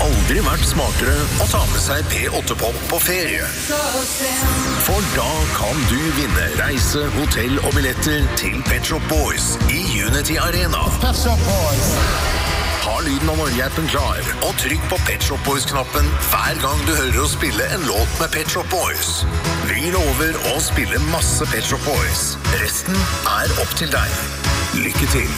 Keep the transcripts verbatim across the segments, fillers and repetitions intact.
aldri vært smartere å ta med seg P åtte Pop på ferie. For da kan du vinne reise, hotell og billetter til Pet Shop Boys i Unity Arena. Pet Shop Boys. Ha lyden av Norge-appen klar, og trykk på Pet Shop Boys-knappen hver gang du hører å spille en låt med Pet Shop Boys. Vi lover å spille masse Pet Shop Boys. Resten er opp til deg. Lykke til!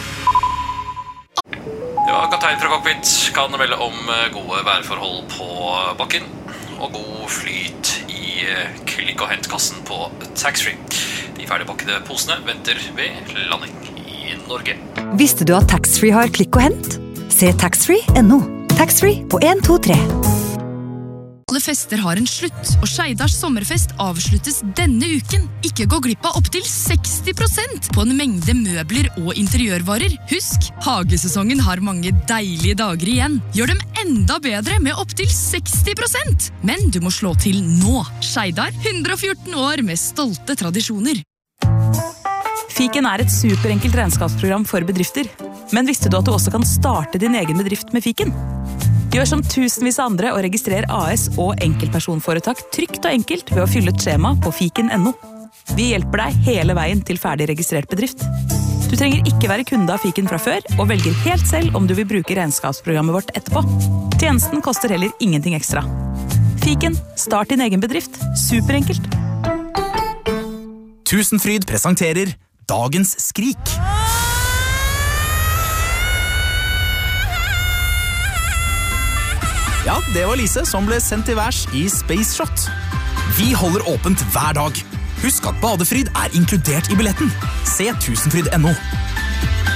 Ja, kaptein fra cockpit kan melde om gode værforhold på bakken og god flyt i klikk- og hentkassen på taxfree. De ferdigpakkede posene venter ved landing i Norge. Visste du at taxfree har klikk og hent? Se taxfree punktum no. Taxfree på en to tre. Alle fester har en slutt, og Skeidars sommerfest avsluttes denne uken. Ikke gå glipp av opptil seksti prosent på en mengde møbler og interiørvarer. Husk, hagesesongen har mange deilige dager igjen. Gjør dem enda bedre med opptil seksti prosent. Men du må slå til nå. Skeidar, hundre og fjorten år med stolte tradisjoner. Fiken er et superenkelt regnskapsprogram for bedrifter. Men visste du at du også kan starte din egen bedrift med Fiken? Gjør som tusenvis av andre og registrer A S og enkeltpersonforetak trygt og enkelt ved å fylle et skjema på fiken punktum no. Vi hjelper deg hele veien til ferdig registrert bedrift. Du trenger ikke være kunde av Fiken fra før, og velger helt selv om du vil bruke regnskapsprogrammet vårt etterpå. Tjenesten koster heller ingenting ekstra. Fiken, start din egen bedrift. Superenkelt. Tusenfryd presenterer Dagens skrik. Ja, det var Lise som ble sendt til værs i Space Shot. Vi holder åpent hver dag. Husk at badefryd er inkludert i billetten. Se tusenfryd punktum no.